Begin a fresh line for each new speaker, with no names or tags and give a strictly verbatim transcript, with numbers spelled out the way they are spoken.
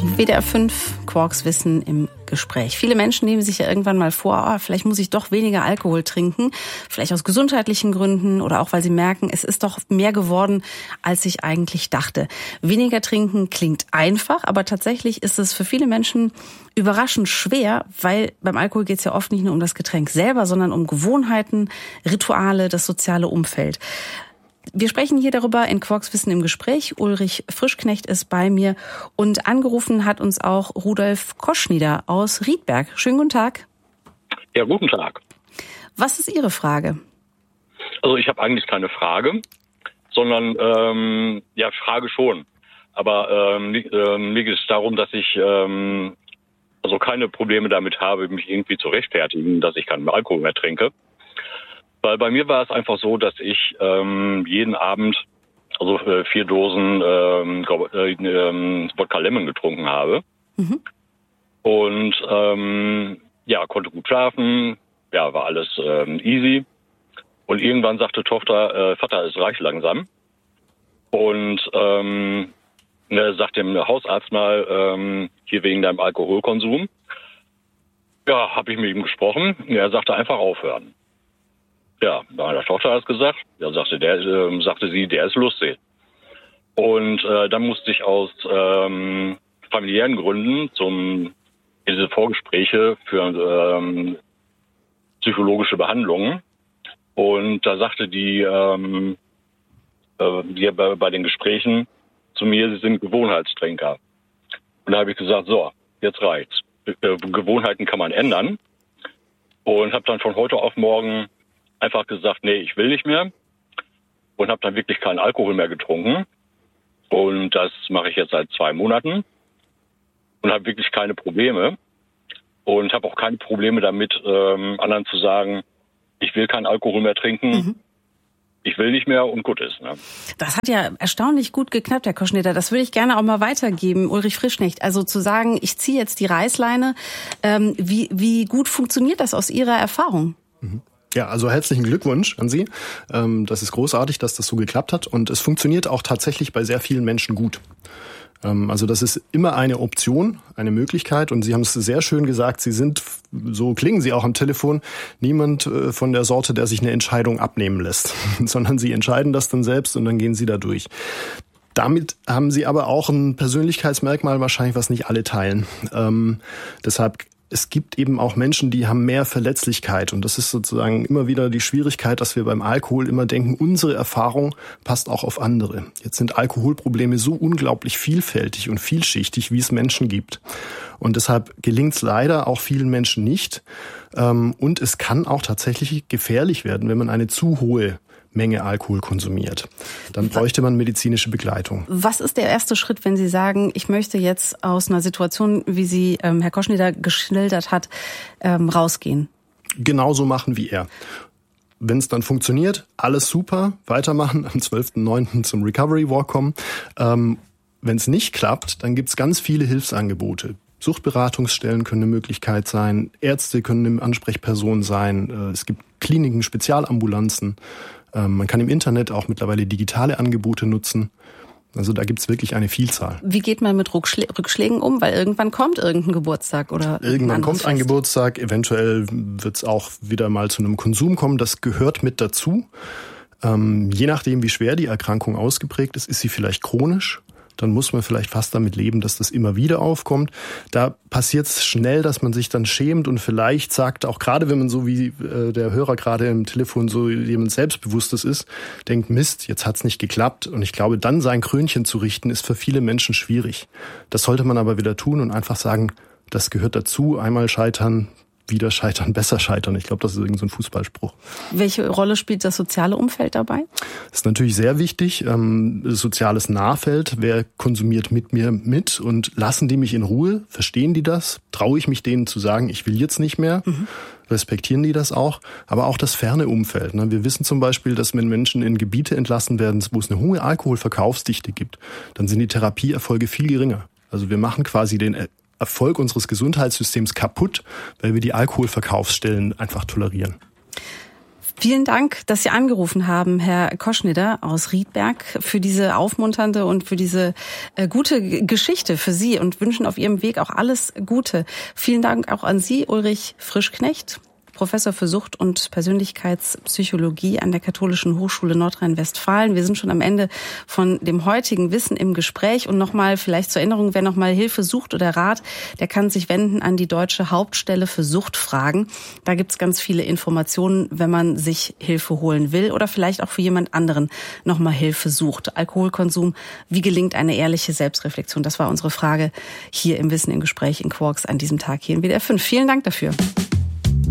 W D R fünf, Quarks Wissen im Gespräch. Viele Menschen nehmen sich ja irgendwann mal vor, oh, vielleicht muss ich doch weniger Alkohol trinken, vielleicht aus gesundheitlichen Gründen oder auch, weil sie merken, es ist doch mehr geworden, als ich eigentlich dachte. Weniger trinken klingt einfach, aber tatsächlich ist es für viele Menschen überraschend schwer, weil beim Alkohol geht es ja oft nicht nur um das Getränk selber, sondern um Gewohnheiten, Rituale, das soziale Umfeld. Wir sprechen hier darüber in Quarks Wissen im Gespräch. Ulrich Frischknecht ist bei mir und angerufen hat uns auch Rudolf Koschnieder aus Riedberg. Schönen guten Tag.
Ja, guten Tag.
Was ist Ihre Frage?
Also ich habe eigentlich keine Frage, sondern ähm, ja, Frage schon. Aber ähm, äh, mir geht es darum, dass ich ähm, also keine Probleme damit habe, mich irgendwie zu rechtfertigen, dass ich keinen Alkohol mehr trinke. Weil bei mir war es einfach so, dass ich ähm, jeden Abend also äh, vier Dosen ähm, äh, Wodka Lemon getrunken habe. Mhm. Und ähm, ja, konnte gut schlafen, ja, war alles ähm, easy. Und irgendwann sagte Tochter, äh, Vater, es reicht langsam. Und ähm, er sagt dem Hausarzt mal, ähm, hier wegen deinem Alkoholkonsum. Ja, habe ich mit ihm gesprochen. Er sagte einfach aufhören. Ja, meiner Tochter hat es gesagt. Ja, sagte der, äh, sagte sie, der ist lustig. Und äh, dann musste ich aus ähm, familiären Gründen zum diese Vorgespräche für ähm, psychologische Behandlungen. Und da sagte die, ähm, äh, die bei, bei den Gesprächen zu mir, sie sind Gewohnheitstrinker. Und da habe ich gesagt, so, jetzt reicht's. Äh, Gewohnheiten kann man ändern. Und habe dann von heute auf morgen einfach gesagt, nee, ich will nicht mehr. Und habe dann wirklich keinen Alkohol mehr getrunken. Und das mache ich jetzt seit zwei Monaten. Und habe wirklich keine Probleme. Und habe auch keine Probleme damit, ähm, anderen zu sagen, ich will keinen Alkohol mehr trinken. Mhm. Ich will nicht mehr und gut ist. Ne?
Das hat ja erstaunlich gut geklappt, Herr Koschnieder. Das würde ich gerne auch mal weitergeben, Ulrich Frischknecht. Also zu sagen, ich ziehe jetzt die Reißleine. Ähm, wie, wie gut funktioniert das aus Ihrer Erfahrung?
Mhm. Ja, also herzlichen Glückwunsch an Sie. Das ist großartig, dass das so geklappt hat. Und es funktioniert auch tatsächlich bei sehr vielen Menschen gut. Also das ist immer eine Option, eine Möglichkeit. Und Sie haben es sehr schön gesagt, Sie sind, so klingen Sie auch am Telefon, niemand von der Sorte, der sich eine Entscheidung abnehmen lässt, sondern Sie entscheiden das dann selbst und dann gehen Sie da durch. Damit haben Sie aber auch ein Persönlichkeitsmerkmal wahrscheinlich, was nicht alle teilen. Ähm, deshalb Es gibt eben auch Menschen, die haben mehr Verletzlichkeit. Und das ist sozusagen immer wieder die Schwierigkeit, dass wir beim Alkohol immer denken, unsere Erfahrung passt auch auf andere. Jetzt sind Alkoholprobleme so unglaublich vielfältig und vielschichtig, wie es Menschen gibt. Und deshalb gelingt es leider auch vielen Menschen nicht. Und es kann auch tatsächlich gefährlich werden, wenn man eine zu hohe Menge Alkohol konsumiert. Dann bräuchte man medizinische Begleitung.
Was ist der erste Schritt, wenn Sie sagen, ich möchte jetzt aus einer Situation, wie sie ähm, Herr Koschnieder geschildert hat, ähm, rausgehen?
Genauso machen wie er. Wenn es dann funktioniert, alles super, weitermachen, am zwölften neunten zum Recovery Walk kommen. Ähm, wenn es nicht klappt, dann gibt es ganz viele Hilfsangebote. Suchtberatungsstellen können eine Möglichkeit sein, Ärzte können eine Ansprechperson sein, es gibt Kliniken, Spezialambulanzen. Man kann im Internet auch mittlerweile digitale Angebote nutzen. Also da gibt's wirklich eine Vielzahl.
Wie geht man mit Rückschlägen um? Weil irgendwann kommt irgendein Geburtstag oder
irgendwann kommt ein Geburtstag. Eventuell wird's auch wieder mal zu einem Konsum kommen. Das gehört mit dazu. Ähm, je nachdem, wie schwer die Erkrankung ausgeprägt ist, ist sie vielleicht chronisch. Dann muss man vielleicht fast damit leben, dass das immer wieder aufkommt. Da passiert es schnell, dass man sich dann schämt und vielleicht sagt, auch gerade wenn man so wie äh, der Hörer gerade im Telefon so jemand Selbstbewusstes ist, denkt, Mist, jetzt hat's nicht geklappt. Und ich glaube, dann sein Krönchen zu richten, ist für viele Menschen schwierig. Das sollte man aber wieder tun und einfach sagen, das gehört dazu. Einmal scheitern, wieder scheitern, besser scheitern. Ich glaube, das ist irgend so ein Fußballspruch.
Welche Rolle spielt das soziale Umfeld dabei?
Das ist natürlich sehr wichtig. Ähm, soziales Nahfeld. Wer konsumiert mit mir mit? Und lassen die mich in Ruhe? Verstehen die das? Traue ich mich denen zu sagen, ich will jetzt nicht mehr? Mhm. Respektieren die das auch? Aber auch das ferne Umfeld. Ne? Wir wissen zum Beispiel, dass wenn Menschen in Gebiete entlassen werden, wo es eine hohe Alkoholverkaufsdichte gibt, dann sind die Therapieerfolge viel geringer. Also wir machen quasi den Erfolg unseres Gesundheitssystems kaputt, weil wir die Alkoholverkaufsstellen einfach tolerieren.
Vielen Dank, dass Sie angerufen haben, Herr Koschnider aus Riedberg, für diese aufmunternde und für diese äh, gute Geschichte für Sie und wünschen auf Ihrem Weg auch alles Gute. Vielen Dank auch an Sie, Ulrich Frischknecht, Professor für Sucht- und Persönlichkeitspsychologie an der Katholischen Hochschule Nordrhein-Westfalen. Wir sind schon am Ende von dem heutigen Wissen im Gespräch. Und nochmal vielleicht zur Erinnerung, wer nochmal Hilfe sucht oder Rat, der kann sich wenden an die Deutsche Hauptstelle für Suchtfragen. Da gibt's ganz viele Informationen, wenn man sich Hilfe holen will oder vielleicht auch für jemand anderen nochmal Hilfe sucht. Alkoholkonsum, wie gelingt eine ehrliche Selbstreflexion? Das war unsere Frage hier im Wissen im Gespräch in Quarks an diesem Tag hier in W D R fünf. Vielen Dank dafür.